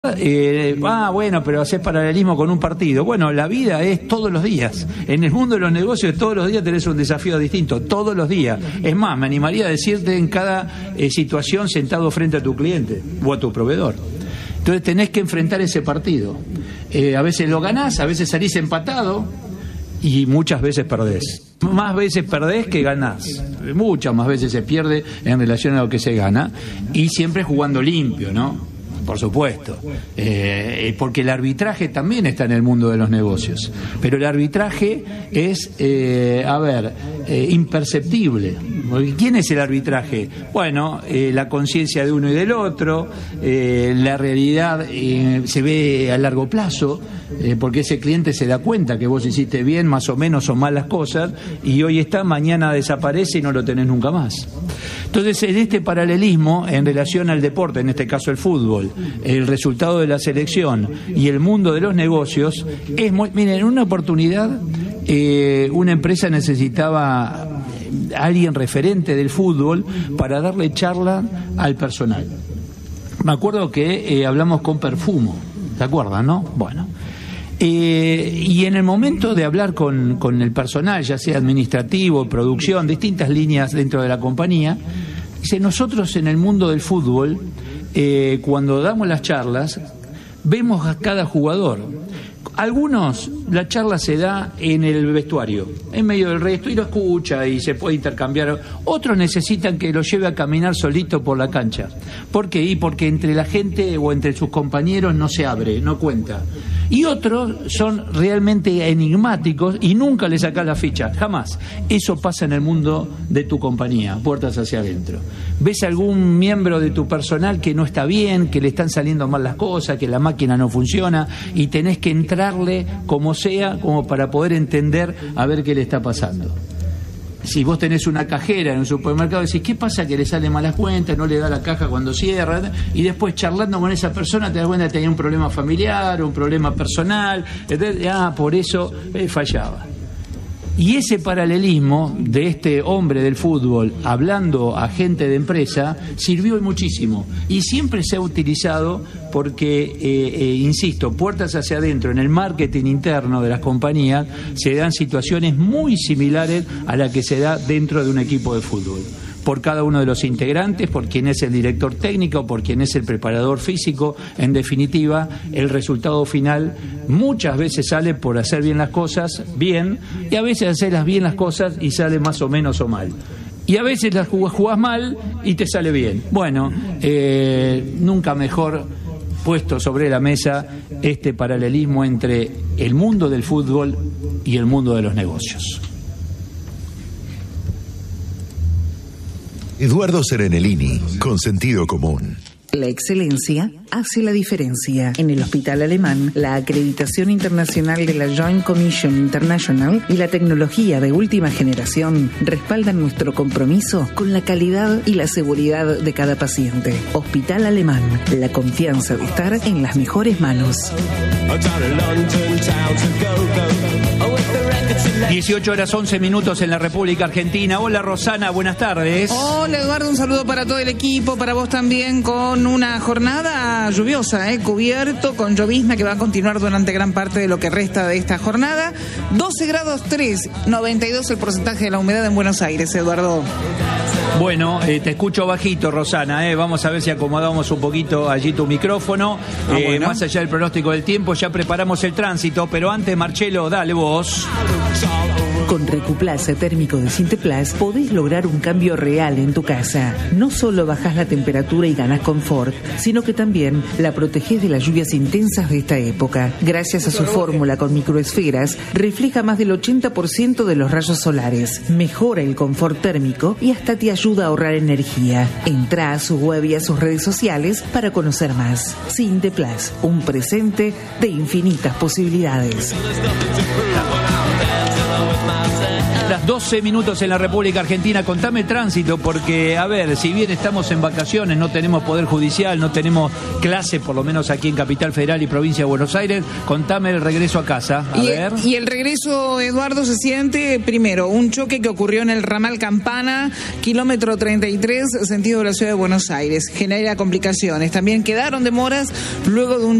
bueno, pero haces paralelismo con un partido. Bueno, la vida es todos los días. En el mundo de los negocios todos los días tenés un desafío distinto, todos los días. Es más, me animaría a decirte en cada situación sentado frente a tu cliente o a tu proveedor. Entonces tenés que enfrentar ese partido. A veces lo ganás, a veces salís empatado y muchas veces perdés. Más veces perdés que ganás. Muchas más veces se pierde en relación a lo que se gana, y siempre jugando limpio, ¿no? Por supuesto, porque el arbitraje también está en el mundo de los negocios, pero el arbitraje es, imperceptible. ¿Quién es el arbitraje? Bueno, la conciencia de uno y del otro, la realidad se ve a largo plazo, porque ese cliente se da cuenta que vos hiciste bien, más o menos, o mal las cosas, y hoy está, mañana desaparece y no lo tenés nunca más. Entonces, en este paralelismo, en relación al deporte, en este caso el fútbol, el resultado de la selección y el mundo de los negocios, miren, en una oportunidad, una empresa necesitaba a alguien referente del fútbol para darle charla al personal. Me acuerdo que hablamos con Perfumo, ¿te acuerdas, no? Bueno. Y en el momento de hablar con el personal, ya sea administrativo, producción, distintas líneas dentro de la compañía, dice, nosotros en el mundo del fútbol, cuando damos las charlas, vemos a cada jugador. Algunos, la charla se da en el vestuario, en medio del resto, y lo escucha y se puede intercambiar. Otros necesitan que lo lleve a caminar solito por la cancha. ¿Por qué? Porque entre la gente o entre sus compañeros no se abre, no cuenta. Y otros son realmente enigmáticos y nunca le sacás la ficha, jamás. Eso pasa en el mundo de tu compañía, puertas hacia adentro. ¿Ves algún miembro de tu personal que no está bien, que le están saliendo mal las cosas, que la máquina no funciona, y tenés que entrarle como sea, como para poder entender a ver qué le está pasando? Si vos tenés una cajera en un supermercado, decís, ¿qué pasa? Que le salen malas cuentas, no le da la caja cuando cierra, y después charlando con esa persona te das cuenta que tenía un problema familiar, un problema personal, por eso fallaba. Y ese paralelismo de este hombre del fútbol hablando a gente de empresa sirvió muchísimo, y siempre se ha utilizado porque, insisto, puertas hacia adentro, en el marketing interno de las compañías se dan situaciones muy similares a la que se da dentro de un equipo de fútbol. Por cada uno de los integrantes, por quien es el director técnico, por quien es el preparador físico. En definitiva, el resultado final muchas veces sale por hacer bien las cosas bien, y a veces hacerlas bien las cosas y sale más o menos o mal. Y a veces las jugás mal y te sale bien. Bueno, nunca mejor puesto sobre la mesa este paralelismo entre el mundo del fútbol y el mundo de los negocios. Eduardo Serenellini, con sentido común. La excelencia hace la diferencia. En el Hospital Alemán, la acreditación internacional de la Joint Commission International y la tecnología de última generación respaldan nuestro compromiso con la calidad y la seguridad de cada paciente. Hospital Alemán, la confianza de estar en las mejores manos. 18:11 en la República Argentina. Hola Rosana, buenas tardes. Hola Eduardo, un saludo para todo el equipo, para vos también, con una jornada lluviosa, cubierto con llovizna que va a continuar durante gran parte de lo que resta de esta jornada. 12 grados 3, 92 el porcentaje de la humedad en Buenos Aires, Eduardo. Bueno, te escucho bajito, Rosana, vamos a ver si acomodamos un poquito allí tu micrófono. Bueno. Más allá del pronóstico del tiempo, ya preparamos el tránsito, pero antes, Marcelo, dale vos. Con Recuplaza térmico de Sinteplas podés lograr un cambio real en tu casa. No solo bajás la temperatura y ganás confort, sino que también la protegés de las lluvias intensas de esta época. Gracias a su fórmula con microesferas, refleja más del 80% de los rayos solares, mejora el confort térmico y hasta te ayuda a ahorrar energía. Entrá a su web y a sus redes sociales para conocer más. Sinteplas, un presente de infinitas posibilidades. Las 12 minutos en la República Argentina. Contame el tránsito, porque, a ver, si bien estamos en vacaciones, no tenemos poder judicial, no tenemos clase, por lo menos aquí en Capital Federal y Provincia de Buenos Aires, contame el regreso a casa. Y el regreso, Eduardo, se siente, primero, un choque que ocurrió en el ramal Campana, kilómetro 33, sentido de la ciudad de Buenos Aires. Genera complicaciones. También quedaron demoras luego de un